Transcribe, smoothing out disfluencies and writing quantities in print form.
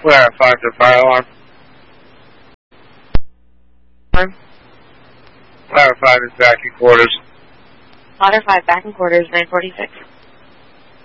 Ladder 5 to fire alarm. Ladder 5 is back in quarters. Ladder 5 back in quarters, 946.